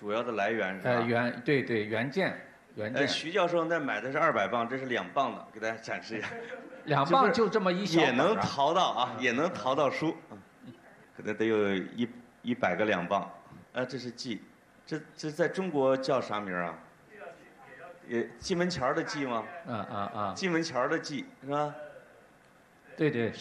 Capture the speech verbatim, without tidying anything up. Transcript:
主要的来源是吧？ 呃，原对对原件原件。 呃，徐教授那买的是二百磅，这是两磅的，给大家展示一下。 两磅就这么一小本、啊、 也能淘到啊，也能淘到书，可能得有一一百个两磅。啊，这是记，这这在中国叫啥名啊？也蓟门桥的蓟吗？ 啊啊啊！ 蓟门桥的蓟是吧？ 对对，